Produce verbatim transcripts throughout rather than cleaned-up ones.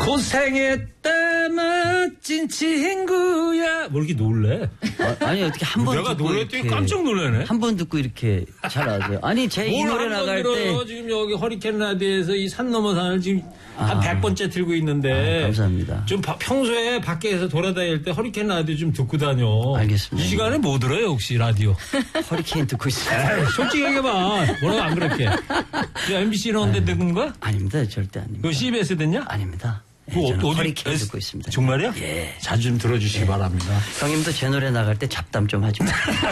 고생했다 멋진 친구야. 뭐 이렇게 놀래? 아, 아니 어떻게 한 번 내가 듣고 놀랬더니 깜짝 놀라네. 한 번 듣고 이렇게 잘하세요. 아니 제 이 노래 나갈 때 지금 여기 허리케인 라디오에서 이 산 넘어 산을 지금 한 아. 백 번째 들고 있는데. 아, 감사합니다. 좀 바, 평소에 밖에서 돌아다닐 때 허리케인 라디오 좀 듣고 다녀. 알겠습니다. 이 시간에 뭐 들어요 혹시 라디오? 허리케인 듣고 있어요. 에이, 솔직히 얘기해봐. 뭐라고 안 그렇게. 엠비씨 이런데 듣는 거야? 아닙니다. 절대 아닙니다. 그거 씨비에스 듣냐? 아닙니다. 네, 그거 저는 어디- 허리케인 에스- 듣고 있습니다. 정말이야? 예. 자주 좀 들어주시기 예. 바랍니다. 형님도 제 노래 나갈 때 잡담 좀 하지 마.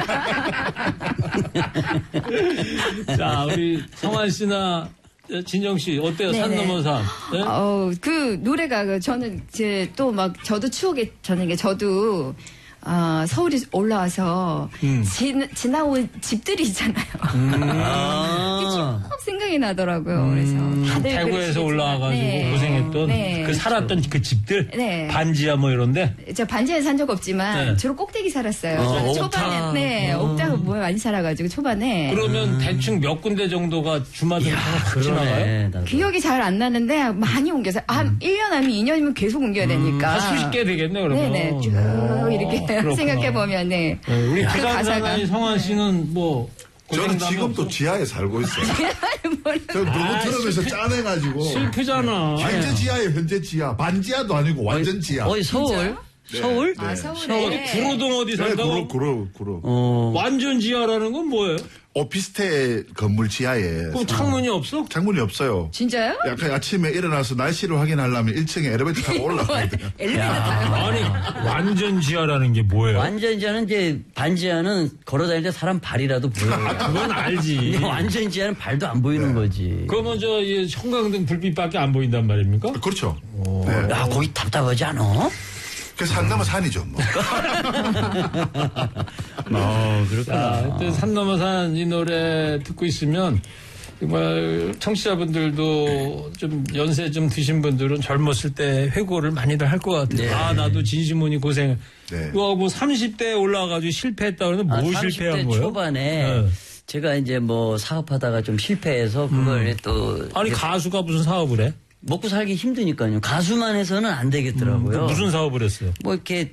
자, 우리 성환 씨나 진정 씨 어때요? 산 네네. 넘어 산. 네? 어, 그 노래가 그 저는 이제 또 막 저도 추억에 저는 게 저도 아, 서울에 올라와서 음. 지, 지나온 집들이 있잖아요. 그게 쭉 생각이 나더라고요. 그래서 다들 대구에서 그러시겠지만. 올라와가지고 네. 고생했던 네. 그 살았던 그 집들 네. 반지하 뭐 이런데 저 반지하에 산 적 없지만 네. 주로 꼭대기 살았어요. 어, 저는 옥탑. 초반에 네, 어. 옥탑 뭐 많이 살아가지고 초반에 그러면 대충 몇 군데 정도가 주마등처럼 확 지나가요? 그러네. 나도. 기억이 잘 안 나는데 많이 옮겨서 한 일 년 아니면 이 년이면 계속 옮겨야 되니까. 한 수십 개 되겠네 그러면. 네네 쭉 이렇게 그렇구나. 생각해 보면 네. 네, 우리 그 부산 가사가. 사나이 성환 씨는 뭐 저는 고생담이 지금도 없어? 지하에 살고 있어요. 저 너무 아, 들으면서 실패- 짠해가지고. 슬프잖아. 현재 지하에 현재 지하. 반지하도 아니고 완전 지하. 어디 서울? 네. 서울? 아, 어디 서울에 구로동 어디 그래, 산다고? 구로, 구로, 구로. 어. 완전 지하라는 건 뭐예요? 오피스텔 건물 지하에. 그럼 창문이 없어? 창문이 없어요. 진짜요? 약간 아침에 일어나서 날씨를 확인하려면 일 층에 엘리베이터 타고 올라가야 돼요. 엘리베이터 타요. 아니 완전 지하라는 게 뭐예요? 완전지하는 이제 반지하는 걸어다닐 때 사람 발이라도 보여요. 아, 그건 알지. 완전지하는 발도 안 보이는 거지. 그러면 저 이 형광등 불빛밖에 안 보인단 말입니까? 그렇죠. 네. 야, 거기 답답하지 않아? 그 산 넘어 산이죠, 뭐. 어, 그렇구나. 자, 하여튼 산 넘어 산 이 노래 듣고 있으면 정말 청취자분들도 좀 연세 좀 드신 분들은 젊었을 때 회고를 많이들 할 것 같아요. 네. 아, 나도 진심원이 고생. 네. 그거 뭐 삼십 대에 올라가가지고 실패했다 그러면 뭐 아, 실패한 삼십 대 거예요? 초반에 네. 제가 이제 뭐 사업하다가 좀 실패해서 그걸 또 아니, 이제 가수가 무슨 사업을 해? 먹고 살기 힘드니까요. 가수만 해서는 안 되겠더라고요. 무슨 사업을 했어요? 뭐 이렇게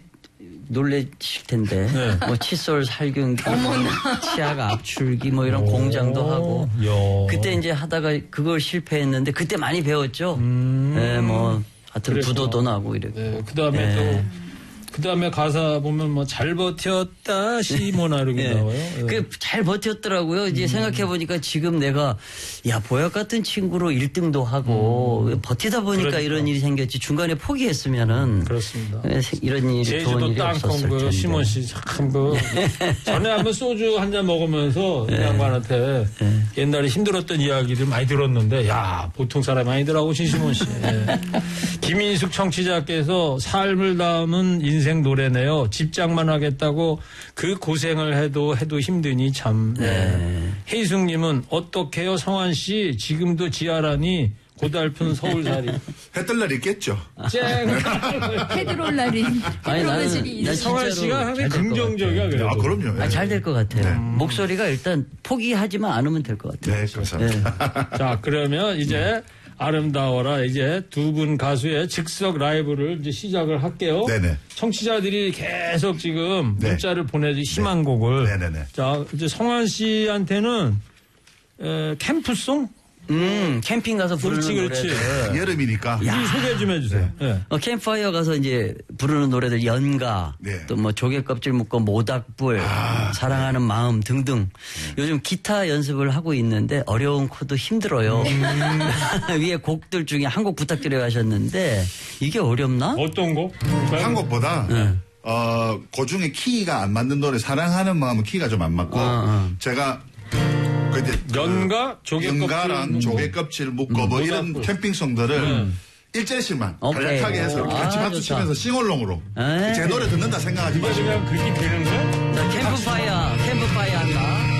놀래실 텐데 네. 뭐 칫솔 살균기, 치약 압출기 뭐 이런 공장도 하고 야. 그때 이제 하다가 그걸 실패했는데 그때 많이 배웠죠. 네, 뭐 하여튼 그랬구나. 부도도 나고 이랬고. 네, 그 다음에 네. 또, 그 다음에 가사 보면 뭐 잘 버텼다, 시모나 이렇게 네. 나와요. 네. 그 잘 버텼더라고요. 이제 생각해 보니까 지금 내가 야 보약 같은 친구로 일 등도 하고 버티다 보니까 그러니까. 이런 일이 생겼지. 중간에 포기했으면은 그렇습니다. 예, 이런 일이 좋은 제주도 일이 땅콩 없었을 그 텐데. 시몬 씨 참 그 전에 한번 소주 한 잔 먹으면서 이 양반한테 옛날에 힘들었던 이야기를 많이 들었는데 야 보통 사람이 아니더라고 신시몬 씨. 예. 김인숙 청취자께서 삶을 담은 인생 노래네요. 집장만 하겠다고 그 고생을 해도 해도 힘드니 참. 네. 해이숙님은 어떡해요 성환 씨 지금도 지하라니 고달픈 서울살이. 해 뜰 날 있겠죠. 쨍. 헤드롤 날이 아니, 헤드롤 나는- 집이 난 성환 진짜로 씨가 항상 잘될것 긍정적이야. 그래도. 아, 그럼요. 예. 아, 잘 될 것 같아요. 네. 목소리가 일단 포기하지만 않으면 될 것 같아요. 네, 감사합니다. 자, 그러면 이제 아름다워라 이제 두 분 가수의 즉석 라이브를 이제 시작을 할게요. 네네. 청취자들이 계속 지금 네. 문자를 보내지 희망 곡을. 네네네. 자, 이제 성환 씨한테는 에, 캠프송? 음, 캠핑 가서 부르는 그렇지, 그렇지. 노래들. 여름이니까. 이 소개 좀 해주세요. 예. 어, 캠프파이어 가서 이제 부르는 노래들 연가, 네. 또 뭐 조개 껍질 묶어 모닥불, 사랑하는 마음 등등. 요즘 기타 연습을 하고 있는데 어려운 코드 힘들어요. 위에 곡들 중에 한 곡 부탁드려요 하셨는데 이게 어렵나? 어떤 곡? 한 곡보다 어, 그 중에 키가 안 맞는 노래 사랑하는 마음은 키가 좀 안 맞고 어. 제가 그 이제 연가, 조개 껍질 연가랑 묶고. 조개 껍질 묶고 뭐 이런 모닥불. 캠핑송들을 일절씩만 오케이. 간략하게 해서 아, 같이 박수 좋다. 치면서 싱얼롱으로 에이. 제 노래 듣는다 생각하지 이거 마시고 그냥 그렇게 되는 거야? 자, 캠프파이어, 캠프파이어 한다.